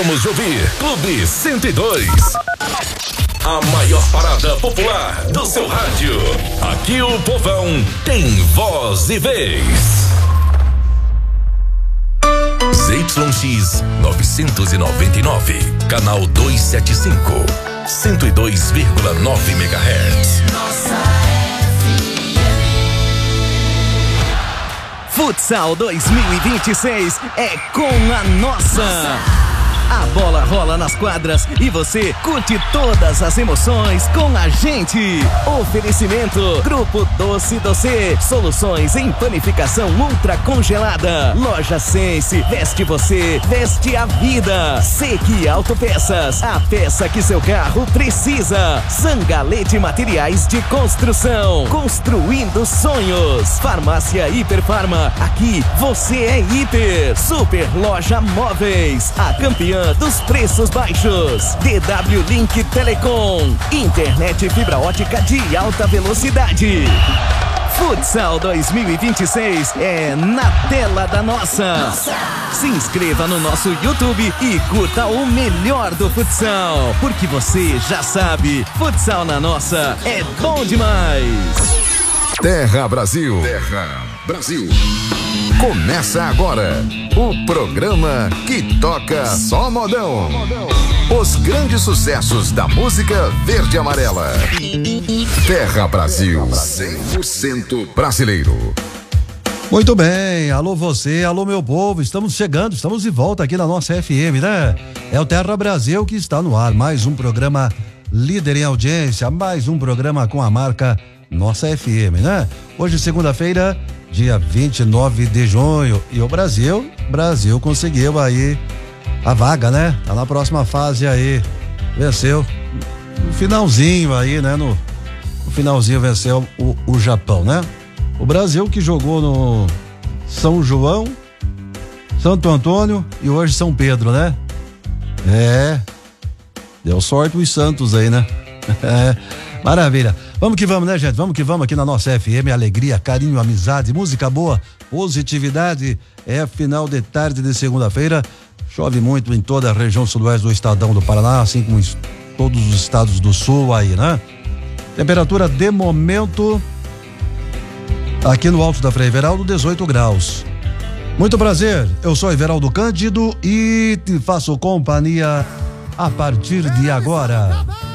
Acabamos de ouvir Clube 102. A maior parada popular do seu rádio. Aqui o povão tem voz e vez. ZYX 999, canal 275, 102,9 MHz. Futsal 2026 é com a nossa. A bola rola nas quadras e você curte todas as emoções com a gente. Oferecimento Grupo Doce Doce, soluções em panificação ultra congelada. Loja Sense, veste você, veste a vida. Sequi Autopeças, a peça que seu carro precisa. Zangalete Materiais de Construção, construindo sonhos. Farmácia Hiperfarma, aqui você é hiper. Super Loja Móveis, a campeã dos preços baixos. DW Link Telecom, internet fibra ótica de alta velocidade. Futsal 2026 é na tela da nossa. Se inscreva no nosso YouTube e curta o melhor do futsal, porque você já sabe, futsal na nossa é bom demais. Terra Brasil. Terra Brasil. Começa agora o programa que toca só modão. Os grandes sucessos da música verde e amarela. Terra Brasil, 100% brasileiro. Muito bem, alô você, alô meu povo, estamos chegando, estamos de volta aqui na nossa FM, né? É o Terra Brasil que está no ar, mais um programa líder em audiência, mais um programa com a marca Nossa FM, né? Hoje, segunda-feira, dia 29 de junho, e o Brasil conseguiu aí a vaga, né? Tá na próxima fase aí, venceu no finalzinho aí, né? No finalzinho venceu o Japão, né? O Brasil que jogou no São João, Santo Antônio e hoje São Pedro, né? Deu sorte os Santos aí, né? Maravilha. Vamos que vamos, né, gente? Vamos que vamos aqui na nossa FM. Alegria, carinho, amizade, música boa, positividade. É final de tarde de segunda-feira. Chove muito em toda a região sudoeste do estadão do Paraná, assim como em todos os estados do sul aí, né? Temperatura de momento aqui no Alto da Frei Everaldo, 18 graus. Muito prazer, eu sou Everaldo Cândido e te faço companhia a partir de agora.